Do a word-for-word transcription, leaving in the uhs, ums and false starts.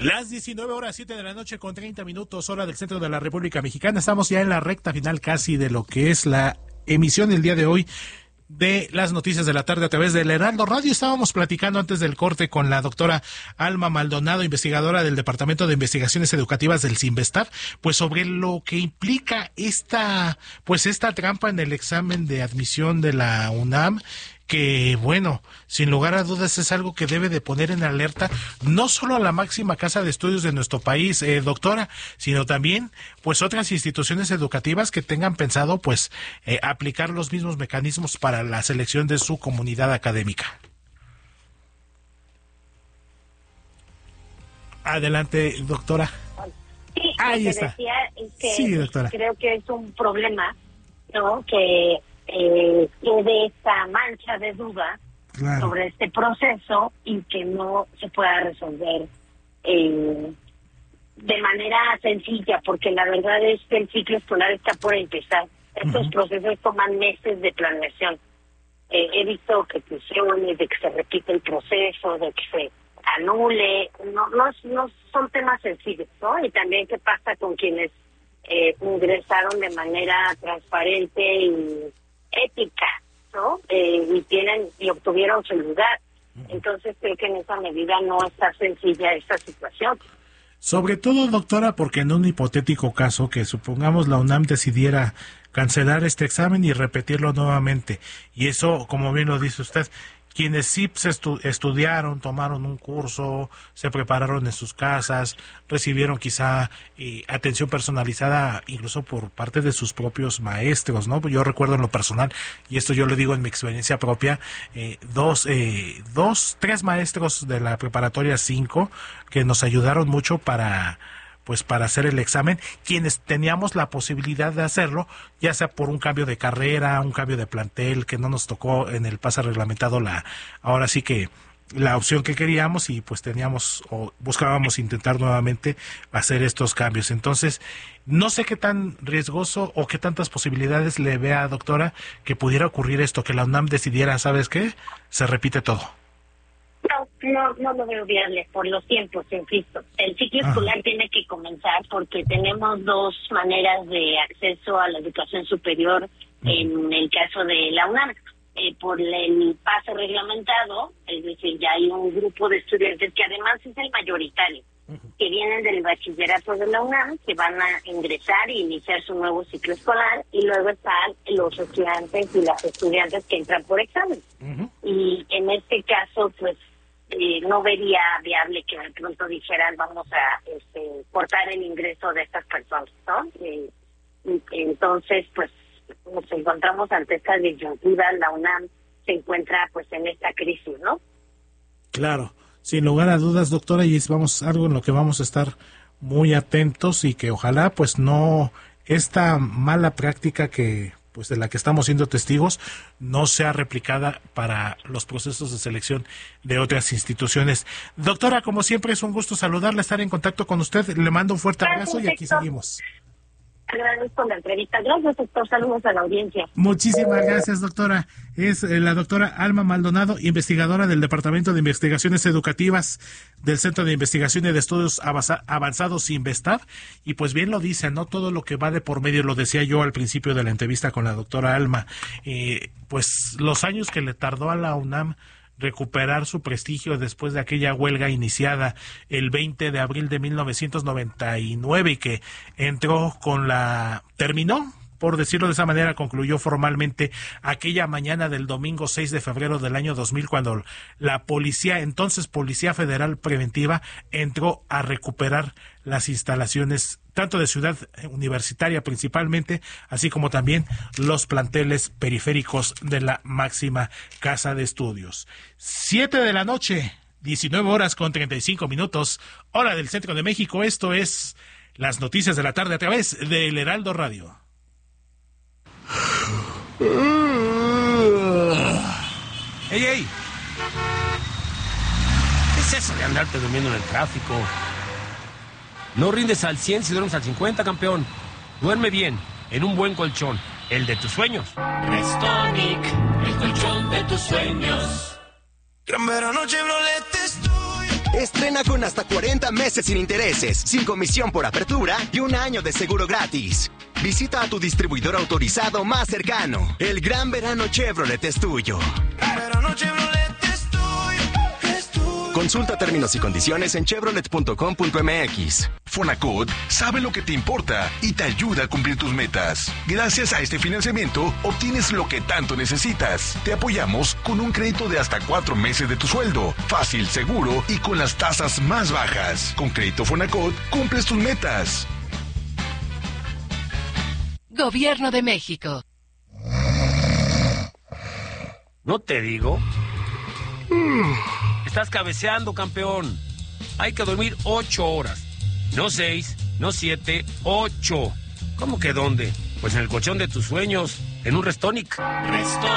Las diecinueve horas, siete de la noche con treinta minutos, hora del centro de la República Mexicana. Estamos ya en la recta final casi de lo que es la emisión el día de hoy de las noticias de la tarde a través del Heraldo Radio. Estábamos platicando antes del corte con la doctora Alma Maldonado, investigadora del Departamento de Investigaciones Educativas del CINVESTAR, pues sobre lo que implica esta, pues esta trampa en el examen de admisión de la UNAM, que bueno, sin lugar a dudas es algo que debe de poner en alerta no solo a la máxima casa de estudios de nuestro país, eh, doctora, sino también pues otras instituciones educativas que tengan pensado pues eh, aplicar los mismos mecanismos para la selección de su comunidad académica. Adelante, doctora. Sí, ahí lo que está. Decía es que sí, doctora. Creo que es un problema, ¿no? Que eh, quede esta mancha de duda claro. sobre este proceso y que no se pueda resolver eh, de manera sencilla, porque la verdad es que el ciclo escolar está por empezar. Estos uh-huh. procesos toman meses de planeación. Eh, he visto que fusiones, de que se repite el proceso, de que se anule, no, no, no son temas sencillos, ¿no? Y también qué pasa con quienes eh, ingresaron de manera transparente y ética, ¿no? Eh, y tienen y obtuvieron su lugar. Entonces creo que en esa medida no está sencilla esta situación. Sobre todo, doctora, porque en un hipotético caso que supongamos la UNAM decidiera cancelar este examen y repetirlo nuevamente, y eso, como bien lo dice usted, quienes sí se estu- estudiaron, tomaron un curso, se prepararon en sus casas, recibieron quizá eh, atención personalizada incluso por parte de sus propios maestros, ¿no? Yo recuerdo en lo personal, y esto yo lo digo en mi experiencia propia, eh, dos, eh, dos, tres maestros de la preparatoria cinco que nos ayudaron mucho para pues para hacer el examen, quienes teníamos la posibilidad de hacerlo, ya sea por un cambio de carrera, un cambio de plantel, que no nos tocó en el pase reglamentado la, ahora sí que la opción que queríamos, y pues teníamos o buscábamos intentar nuevamente hacer estos cambios. Entonces, no sé qué tan riesgoso o qué tantas posibilidades le vea, doctora, que pudiera ocurrir esto, que la UNAM decidiera, ¿sabes qué? Se repite todo. No, no, no lo veo viable por los tiempos, insisto. El ciclo ah. escolar tiene que comenzar porque tenemos dos maneras de acceso a la educación superior uh-huh. en el caso de la UNAM. Eh, por el pase reglamentado, es decir, ya hay un grupo de estudiantes que además es el mayoritario, uh-huh. que vienen del bachillerato de la UNAM, que van a ingresar e iniciar su nuevo ciclo escolar, y luego están los estudiantes y las estudiantes que entran por examen. Uh-huh. Y en este caso, pues, Eh, no vería viable que de pronto dijeran vamos a este, cortar el ingreso de estas personas, ¿no? Eh, entonces, pues, nos encontramos ante esta disyuntiva. La UNAM se encuentra, pues, en esta crisis, ¿no? Claro, sin lugar a dudas, doctora, y es vamos algo en lo que vamos a estar muy atentos y que ojalá, pues, no esta mala práctica que pues de la que estamos siendo testigos, no sea replicada para los procesos de selección de otras instituciones. Doctora, como siempre, es un gusto saludarla, estar en contacto con usted. Le mando un fuerte abrazo y aquí seguimos. Agradezco la entrevista. Gracias, doctor. Saludos a la audiencia. Muchísimas gracias, doctora. Es eh, la doctora Alma Maldonado, investigadora del Departamento de Investigaciones Educativas del Centro de Investigación y de Estudios Avanzados CINVESTAR. Y pues bien lo dice, ¿no? Todo lo que va de por medio, lo decía yo al principio de la entrevista con la doctora Alma, eh, pues los años que le tardó a la UNAM recuperar su prestigio después de aquella huelga iniciada el veinte de abril de mil novecientos noventa y nueve y que entró con la... terminó, por decirlo de esa manera, concluyó formalmente aquella mañana del domingo seis de febrero del año dos mil, cuando la policía, entonces Policía Federal Preventiva, entró a recuperar las instalaciones tanto de Ciudad Universitaria principalmente, así como también los planteles periféricos de la máxima casa de estudios. Siete de la noche, diecinueve horas con treinta y cinco minutos, hora del centro de México. Esto es las noticias de la tarde a través del Heraldo Radio. ¡Ey, ey! ¿Qué es eso de andarte durmiendo en el tráfico? No rindes al cien si duermes al cincuenta, campeón. Duerme bien, en un buen colchón, el de tus sueños. Restonic, el colchón de tus sueños. Gran verano Chevrolet estoy. Estrena con hasta cuarenta meses sin intereses, sin comisión por apertura y un año de seguro gratis. Visita a tu distribuidor autorizado más cercano. El gran verano Chevrolet es tuyo. El verano Chevrolet es tuyo, es tuyo. Consulta términos y condiciones en chevrolet punto com punto m x. Fonacot sabe lo que te importa y te ayuda a cumplir tus metas. Gracias a este financiamiento, obtienes lo que tanto necesitas. Te apoyamos con un crédito de hasta cuatro meses de tu sueldo. Fácil, seguro y con las tasas más bajas. Con Crédito Fonacot, cumples tus metas. Gobierno de México. ¿No te digo? Estás cabeceando, campeón. Hay que dormir ocho horas. No seis, no siete, ocho. ¿Cómo que dónde? Pues en el colchón de tus sueños, en un Restonic. Restonic.